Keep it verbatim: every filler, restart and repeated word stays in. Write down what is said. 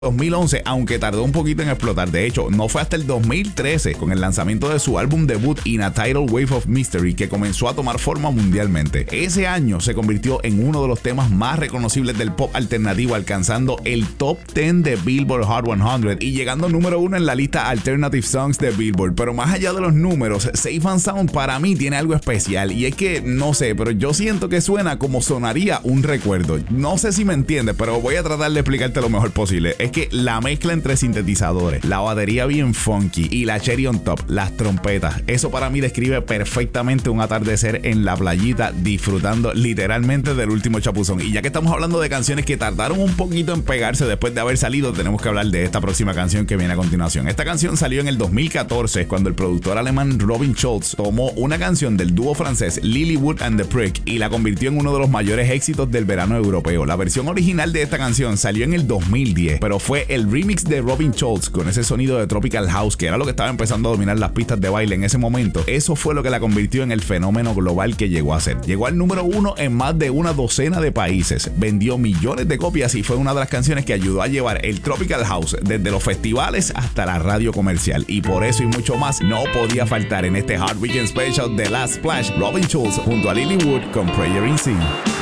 dos mil once, aunque tardó un poquito en explotar. De hecho, no fue hasta el dos mil trece, con el lanzamiento de su álbum debut In a Tidal Wave of Mystery, que comenzó a tomar forma mundialmente. Ese año se convirtió en uno de los temas más reconocibles del pop alternativo, alcanzando el top diez de Billboard Hot cien y llegando número uno en la lista Alternative Songs de Billboard. Pero más allá de los números, Safe and Sound para mí tiene algo especial, y es que, no sé, pero yo siento que suena como sonaría un recuerdo. No sé si me entiendes, pero voy a tratar de explicarte lo mejor posible. Es que la mezcla entre sintetizadores, la batería bien funky y la cherry on top, las trompetas, eso para mí describe perfectamente un atardecer en la playita disfrutando literalmente del último chapuzón. Y ya que estamos hablando de canciones que tardaron un poquito en pegarse después de haber salido, tenemos que hablar de esta próxima canción que viene a continuación. Esta canción salió en el dos mil catorce, cuando el productor alemán Robin Schulz tomó una canción del dúo francés Lilywood and the Prick y la convirtió en uno de los mayores éxitos del verano europeo. La versión original de esta canción salió en el dos mil diez, pero fue el remix de Robin Schulz con ese sonido de Tropical House, que era lo que estaba empezando a dominar las pistas de baile en ese momento. Eso fue lo que la convirtió en el fenómeno global que llegó a ser. Llegó al número uno en más de una docena de países, vendió millones de copias y fue una de las canciones que ayudó a llevar el Tropical House desde los festivales hasta la radio comercial. Y por eso y mucho más no podía faltar en este Hard Weekend Special de Last Splash, Robin Schulz junto a Lilywood con Prayer in Sea.